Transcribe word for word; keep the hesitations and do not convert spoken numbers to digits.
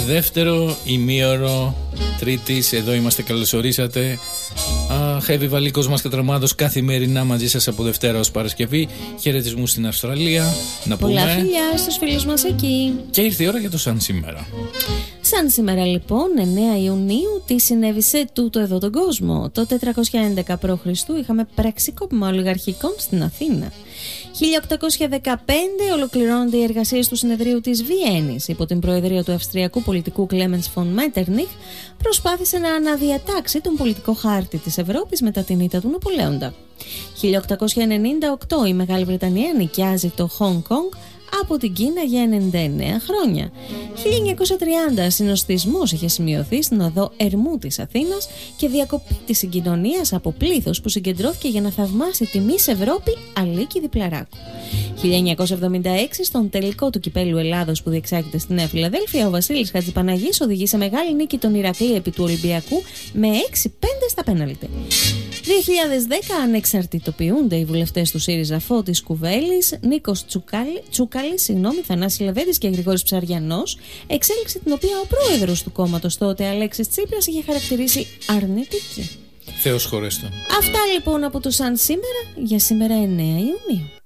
Δεύτερο ημίωρο Τρίτης, εδώ είμαστε, καλώς ορίσατε. Heavy Βαλίκος μας κατραμάδος καθημερινά μαζί σας από Δευτέρα ως Παρασκευή. Χαιρετισμού στην Αυστραλία. Να πολλά πούμε. φιλιά στους φίλους μας εκεί. Και ήρθε η ώρα για το σαν σήμερα. Σαν σήμερα λοιπόν, εννέα Ιουνίου, τι συνέβη σε τούτο εδώ τον κόσμο. Το τετρακόσια έντεκα π.Χ. είχαμε πραξικόπημα ολιγαρχικών στην Αθήνα. χίλια οκτακόσια δεκαπέντε ολοκληρώνονται οι εργασίες του συνεδρίου της Βιέννης. Υπό την προεδρία του αυστριακού πολιτικού Κλέμενς φον Μέττερνιχ, προσπάθησε να αναδιατάξει τον πολιτικό χάρτη της Ευρώπης μετά την ήττα του Ναπολέοντα. χίλια οκτακόσια ενενήντα οκτώ η Μεγάλη Βρετανία νοικιάζει το Χονγκ Κονγκ από την Κίνα για ενενήντα εννέα χρόνια. χίλια εννιακόσια τριάντα συνοστισμός είχε σημειωθεί στην οδό Ερμού της Αθήνας και διακοπή της συγκοινωνίας από πλήθος που συγκεντρώθηκε για να θαυμάσει τη Μις Ευρώπη Αλίκη Διπλαράκου. χίλια εννιακόσια εβδομήντα έξι στον τελικό του Κυπέλλου Ελλάδος που διεξάγεται στη Νέα Φιλαδέλφια, ο Βασίλης Χατζηπαναγής οδηγεί σε μεγάλη νίκη τον Ηρακλή επί του Ολυμπιακού με έξι πέντε στα πέναλτι. δύο χιλιάδες δέκα ανεξαρτητοποιούνται οι βουλευτές του ΣΥΡΙΖΑ Φώτης Κουβέλης, Νίκος Τσουκάλη, Τσουκάλη, συγγνώμη, Θανάση Λεβέντης και Γρηγόρης Ψαριανός, εξέλιξη την οποία ο πρόεδρος του κόμματος τότε, Αλέξης Τσίπρας, είχε χαρακτηρίσει αρνητική. Θεός χωρέστο. Αυτά λοιπόν από το σαν σήμερα για σήμερα εννέα Ιουνίου.